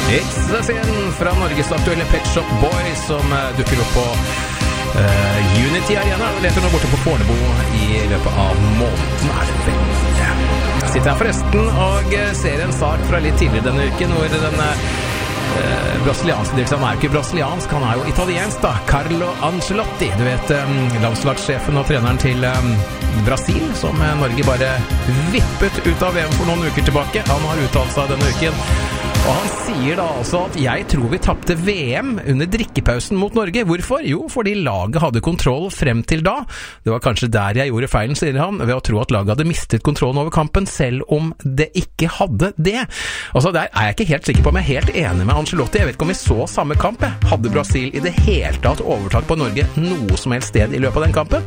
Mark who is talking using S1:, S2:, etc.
S1: It's the Sin fra Norges aktuelle Pet Shop Boys som dukker opp på Unity Arena. Vi leter nå borte på Fornebu i løpet av måneden, det vel. Jeg sitter her forresten og ser en sak fra litt tidligere denne uken, hvor den brasilianske direktøren, han jo ikke brasiliansk, han jo italiensk da, Carlo Ancelotti, du vet, landslagssjefen og treneren til Brasil, som Norge bare vippet ut av VM for noen uker tilbake. Han har uttalt seg denne uken, og han sier da altså at jeg tror vi tappte VM under drikkepausen mot Norge. Hvorfor? Jo, fordi laget hadde kontroll frem til da. Det var kanskje der jeg gjorde feilen, sier han, ved å tro at laget hadde mistet kontrollen over kampen, selv om det ikke hadde det. Altså, der jeg ikke helt sikker på om jeg helt enig med Ancelotti. Jeg vet ikke om vi så samme kamp. Hadde Brasil i det hele tatt overtak på Norge noe som helst sted i løpet av den kampen?